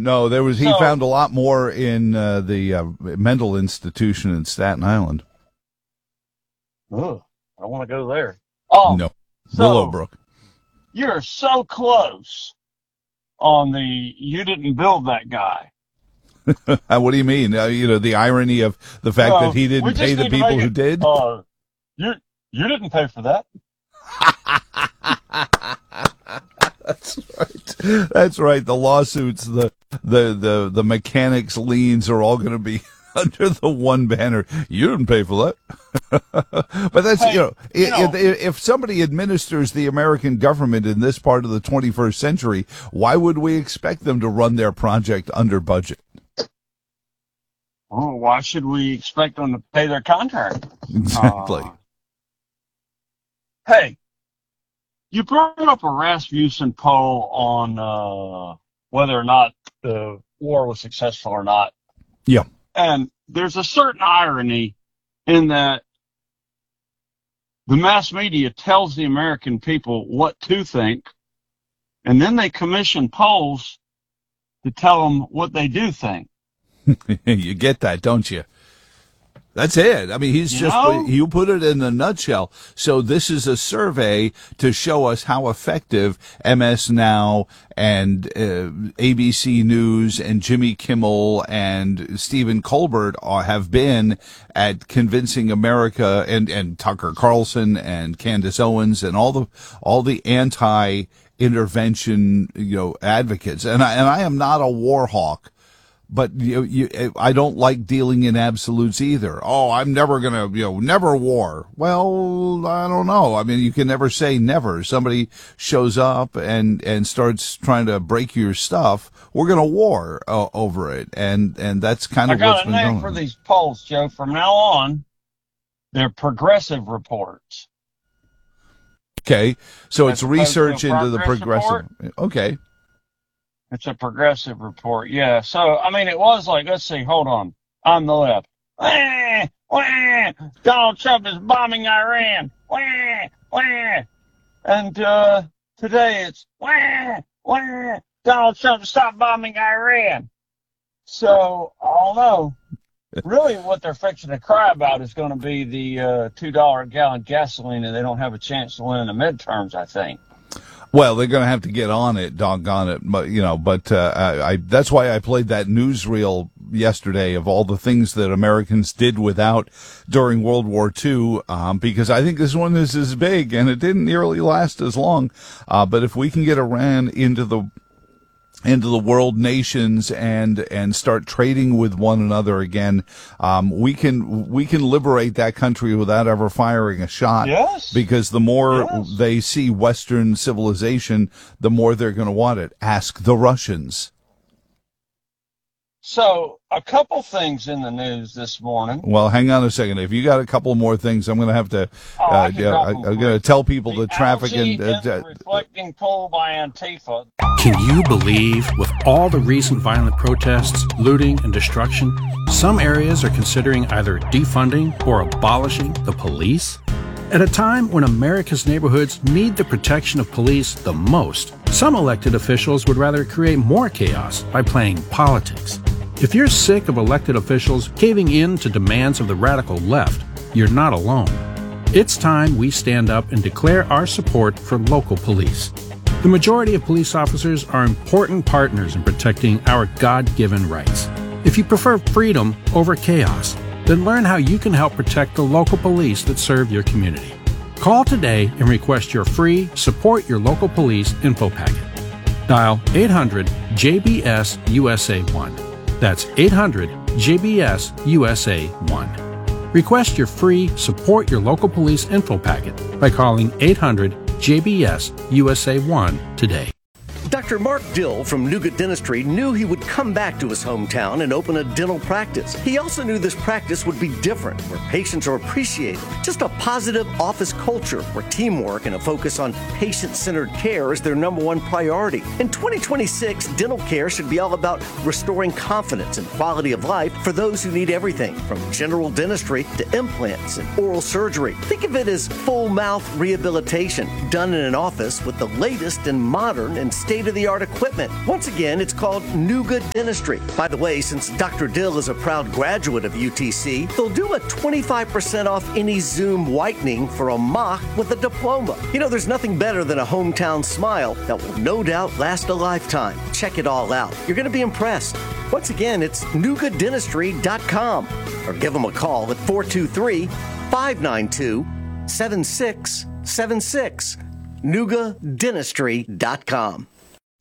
No, he found a lot more in the mental institution in Staten Island. Ugh, I don't want to go there. Oh, no, so Willowbrook. You're so close on you didn't build that guy. What do you mean? The irony of the fact that he didn't pay the people who did? You didn't pay for that. That's right. That's right. The lawsuits, the mechanics liens are all going to be under the one banner. You didn't pay for that. But that's, if somebody administers the American government in this part of the 21st century, why would we expect them to run their project under budget? Oh, why should we expect them to pay their contract? Exactly. Hey, you brought up a Rasmussen poll on whether or not the war was successful or not. Yeah. And there's a certain irony in that the mass media tells the American people what to think, and then they commission polls to tell them what they do think. You get that, don't you? That's it. I mean, you put it in a nutshell. So this is a survey to show us how effective MS Now and ABC News and Jimmy Kimmel and Stephen Colbert have been at convincing America, and Tucker Carlson and Candace Owens and all the anti-intervention, advocates. And I am not a war hawk. But I don't like dealing in absolutes either. Oh, I'm never gonna, never war. Well, I don't know. I mean, you can never say never. Somebody shows up and starts trying to break your stuff. We're gonna war over it, and that's kind of what's been going on. I got a name for these polls, Joe. From now on, they're progressive reports. Okay, so it's research into the progressive. Okay. It's a progressive report, yeah. So, I mean, it was like, let's see, hold on. On the left. Wah, wah, Donald Trump is bombing Iran. Wah, wah. And today it's, wah, wah, Donald Trump, stop bombing Iran. So, I don't know. Really, what they're fixing to cry about is going to be the $2 a gallon gasoline, and they don't have a chance to win in the midterms, I think. Well, they're going to have to get on it, doggone it. But that's why I played that newsreel yesterday of all the things that Americans did without during World War II, because I think this one is as big, and it didn't nearly last as long. But if we can get Iran into the world nations and start trading with one another again, we can liberate that country without ever firing a shot. Yes. Because the more they see Western civilization, the more they're going to want it. Ask the Russians. So, a couple things in the news this morning. Well, hang on a second. If you got a couple more things, I'm going to have to. I'm going to tell people the traffic and reflecting poll by Antifa. Can you believe, with all the recent violent protests, looting, and destruction, some areas are considering either defunding or abolishing the police? At a time when America's neighborhoods need the protection of police the most, some elected officials would rather create more chaos by playing politics. If you're sick of elected officials caving in to demands of the radical left, you're not alone. It's time we stand up and declare our support for local police. The majority of police officers are important partners in protecting our God-given rights. If you prefer freedom over chaos, then learn how you can help protect the local police that serve your community. Call today and request your free Support Your Local Police info packet. Dial 800-JBS-USA1. That's 800-JBS-USA1. Request your free Support Your Local Police info packet by calling 800-JBS-USA1 today. Dr. Mark Dill from Nougat Dentistry knew he would come back to his hometown and open a dental practice. He also knew this practice would be different, where patients are appreciated. Just a positive office culture where teamwork and a focus on patient-centered care is their number one priority. In 2026, dental care should be all about restoring confidence and quality of life for those who need everything, from general dentistry to implants and oral surgery. Think of it as full mouth rehabilitation done in an office with the latest and modern and state-of-the-art state-of-the-art equipment. Once again, it's called Nuga Dentistry. By the way, since Dr. Dill is a proud graduate of UTC, they'll do a 25% off any Zoom whitening for a mock with a diploma. You know, there's nothing better than a hometown smile that will no doubt last a lifetime. Check it all out. You're going to be impressed. Once again, it's NugaDentistry.com or give them a call at 423-592-7676. NugaDentistry.com.